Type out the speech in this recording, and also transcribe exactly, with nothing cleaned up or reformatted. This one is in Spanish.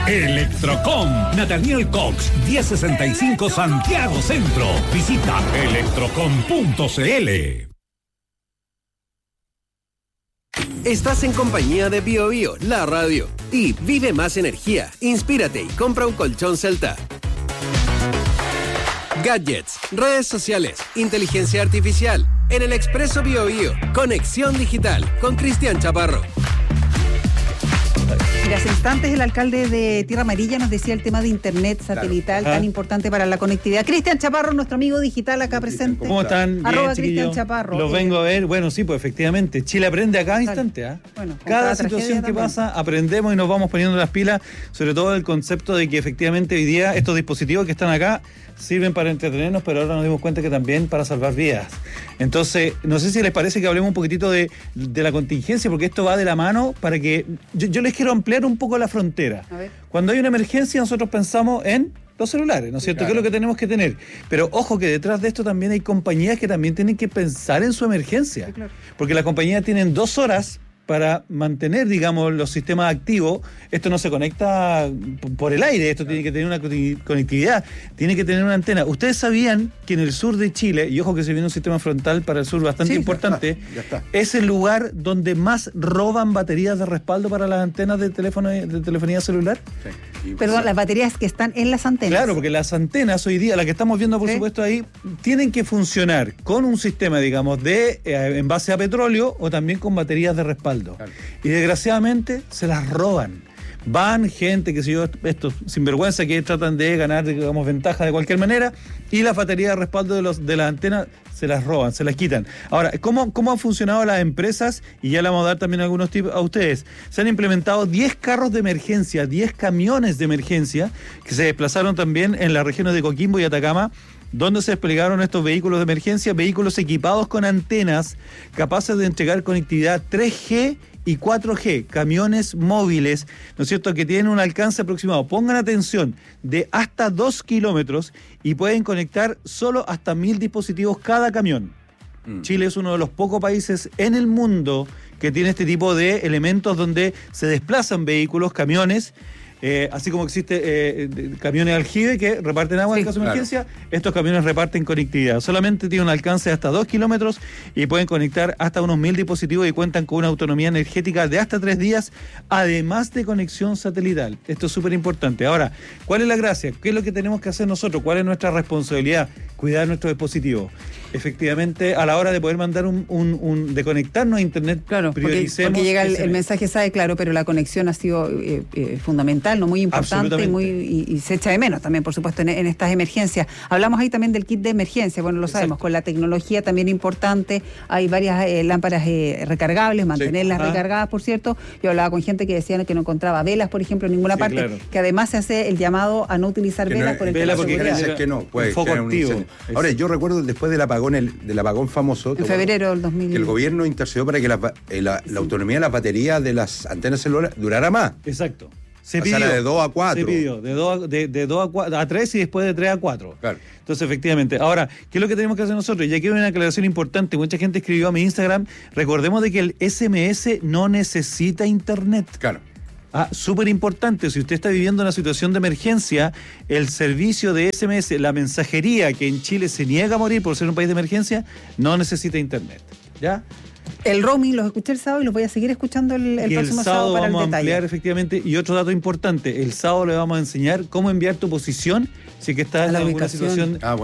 Electrocom, Nathaniel Cox, diez sesenta y cinco Santiago Centro. Visita electrocom punto cl. Estás en compañía de Bio Bio, la radio. Y vive más energía, inspírate y compra un colchón Celta. Gadgets, redes sociales, inteligencia artificial. En el Expreso Bio Bio, conexión digital con Cristian Chaparro. Mira, hace instantes el alcalde de Tierra Amarilla nos decía el tema de internet satelital, claro, tan ah. importante para la conectividad. Cristian Chaparro, nuestro amigo digital acá presente. ¿Cómo están? Arroba Cristian Chaparro. Los eh. vengo a ver. Bueno, sí, pues efectivamente. Chile aprende a cada instante. ¿eh? Bueno, cada, cada situación que también pasa, aprendemos y nos vamos poniendo las pilas, sobre todo el concepto de que efectivamente hoy día estos dispositivos que están acá sirven para entretenernos, pero ahora nos dimos cuenta que también para salvar vidas. Entonces, no sé si les parece que hablemos un poquitito de, de la contingencia, porque esto va de la mano para que... Yo, yo les quiero ampliar un poco la frontera. Cuando hay una emergencia, nosotros pensamos en los celulares, ¿no es cierto? Claro. ¿Qué es lo que tenemos que tener? Pero ojo que detrás de esto también hay compañías que también tienen que pensar en su emergencia. Sí, claro. Porque las compañías tienen dos horas para mantener, digamos, los sistemas activos. Esto no se conecta por el aire, esto tiene que tener una conectividad, tiene que tener una antena. ¿Ustedes sabían que en el sur de Chile, y ojo que se viene un sistema frontal para el sur bastante sí, importante, ya está, ya está. Es el lugar donde más roban baterías de respaldo para las antenas de teléfono de telefonía celular? Sí. Perdón, las baterías que están en las antenas. Claro, porque las antenas hoy día, las que estamos viendo por ¿sí? supuesto ahí, tienen que funcionar con un sistema, digamos, de eh, en base a petróleo o también con baterías de respaldo. Claro. Y desgraciadamente se las roban. Van gente, que sé yo, estos sinvergüenza que tratan de ganar, digamos, ventaja de cualquier manera, y las baterías de respaldo de, los, de las antenas se las roban, se las quitan. Ahora, ¿cómo, cómo han funcionado las empresas? Y ya le vamos a dar también algunos tips a ustedes. Se han implementado diez carros de emergencia, diez camiones de emergencia, que se desplazaron también en las regiones de Coquimbo y Atacama, donde se desplegaron estos vehículos de emergencia, vehículos equipados con antenas capaces de entregar conectividad tres G y cuatro G, camiones móviles, ¿no es cierto?, que tienen un alcance aproximado, pongan atención, de hasta dos kilómetros y pueden conectar solo hasta mil dispositivos cada camión. Mm. Chile es uno de los pocos países en el mundo que tiene este tipo de elementos donde se desplazan vehículos, camiones, Eh, así como existe eh, camiones aljibe que reparten agua sí, en caso de emergencia, claro. Estos camiones reparten conectividad. Solamente tienen un alcance de hasta dos kilómetros y pueden conectar hasta unos mil dispositivos y cuentan con una autonomía energética de hasta tres días, además de conexión satelital. Esto es súper importante. Ahora, ¿cuál es la gracia? ¿Qué es lo que tenemos que hacer nosotros? ¿Cuál es nuestra responsabilidad? Cuidar nuestro dispositivo. Efectivamente, a la hora de poder mandar un, un, un de conectarnos a internet, claro, prioricemos. Porque, porque llega el, el mensaje, sabe, claro, pero la conexión ha sido eh, eh, fundamental, no muy importante y, muy, y, y se echa de menos también, por supuesto, en, en estas emergencias. Hablamos ahí también del kit de emergencia, bueno, lo sabemos, exacto, con la tecnología también importante, hay varias eh, lámparas eh, recargables, mantenerlas sí. ah. recargadas, por cierto. Yo hablaba con gente que decían que no encontraba velas, por ejemplo, en ninguna sí, parte, claro. que además se hace el llamado a no utilizar que velas no, por el vela tema porque de seguridad. Que no, puede foco activo. Ahora, yo recuerdo después del apagón, el, del apagón famoso, en febrero del dos mil, que el gobierno intercedió para que la, la, sí. la autonomía de las baterías de las antenas celulares durara más. Exacto. Se pidió, de dos a cuatro. Se pidió, de dos a, de, de dos a, cuatro, a tres y después de tres a cuatro. Claro. Entonces, efectivamente. Ahora, ¿qué es lo que tenemos que hacer nosotros? Y aquí hay una aclaración importante. Mucha gente escribió a mi Instagram. Recordemos de que el S M S no necesita internet. Claro. Ah, súper importante, si usted está viviendo una situación de emergencia, el servicio de S M S, la mensajería que en Chile se niega a morir por ser un país de emergencia, no necesita internet. ¿Ya? El roaming los escuché el sábado y los voy a seguir escuchando el, el próximo el sábado, sábado para vamos el detalle. A ampliar efectivamente. Y otro dato importante, el sábado le vamos a enseñar cómo enviar tu posición si que estás en alguna situación. Ah, bueno.